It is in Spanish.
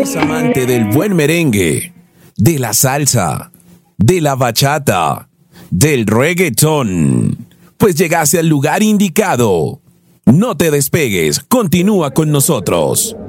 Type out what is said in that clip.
¿Eres amante del buen merengue, de la salsa, de la bachata, del reggaetón? Pues llegaste al lugar indicado. No te despegues, continúa con nosotros.